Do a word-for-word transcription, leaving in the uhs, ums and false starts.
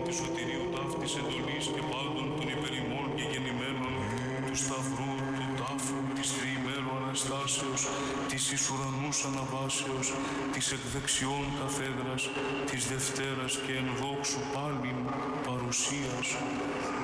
της σωτηρίου ταύτης εντολής και πάντων των υπερημών και γεννημένων του Σταυρού, του τάφου, της τριημέρου Αναστάσεως, της εις ουρανούς αναβάσεως, της εκ δεξιών καθέδρας, της Δευτέρας και εν δόξου πάλιν παρουσίας.